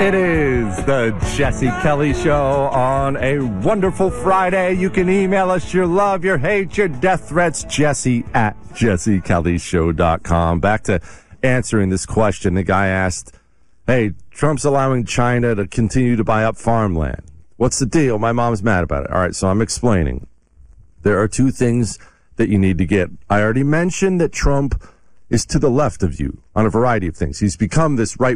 It is the Jesse Kelly Show on a wonderful Friday. You can email us your love, your hate, your death threats, jesse@jessekellyshow.com. Back to answering this question. The guy asked, hey, Trump's allowing China to continue to buy up farmland. What's the deal? My mom's mad about it. All right, so I'm explaining. There are two things that you need to get. I already mentioned that Trump is to the left of you on a variety of things. He's become this right